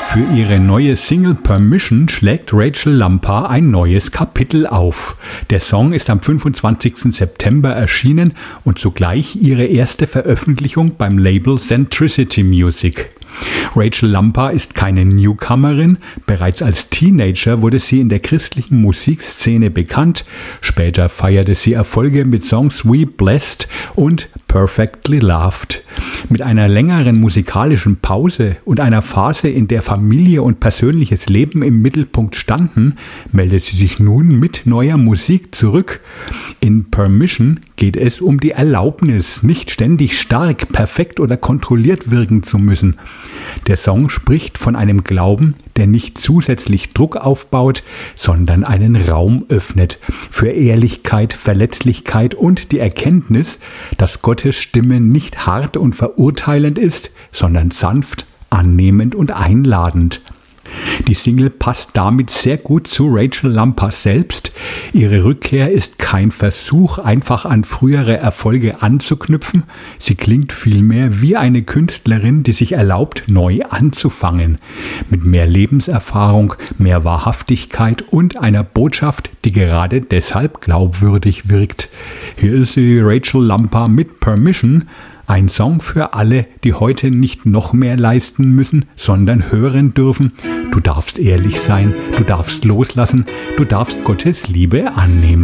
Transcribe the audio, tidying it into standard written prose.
Für ihre neue Single Permission schlägt Rachel Lampard ein neues Kapitel auf. Der Song ist am 25. September erschienen und zugleich ihre erste Veröffentlichung beim Label Centricity Music. Rachel Lampard ist keine Newcomerin, bereits als Teenager wurde sie in der christlichen Musikszene bekannt, später feierte sie Erfolge mit Songs wie Blessed und Perfectly Loved. Mit einer längeren musikalischen Pause und einer Phase, in der Familie und persönliches Leben im Mittelpunkt standen, meldet sie sich nun mit neuer Musik zurück. In Permission geht es um die Erlaubnis, nicht ständig stark, perfekt oder kontrolliert wirken zu müssen. Der Song spricht von einem Glauben, der nicht zusätzlich Druck aufbaut, sondern einen Raum öffnet für Ehrlichkeit, Verletzlichkeit und die Erkenntnis, dass Gottes Stimme nicht hart und verurteilend ist, sondern sanft, annehmend und einladend. Die Single passt damit sehr gut zu Rachel Lampard selbst. Ihre Rückkehr ist kein Versuch, einfach an frühere Erfolge anzuknüpfen. Sie klingt vielmehr wie eine Künstlerin, die sich erlaubt, neu anzufangen. Mit mehr Lebenserfahrung, mehr Wahrhaftigkeit und einer Botschaft, die gerade deshalb glaubwürdig wirkt. Hier ist sie, Rachel Lampard mit Permission. Ein Song für alle, die heute nicht noch mehr leisten müssen, sondern hören dürfen. Du darfst ehrlich sein, du darfst loslassen, du darfst Gottes Liebe annehmen.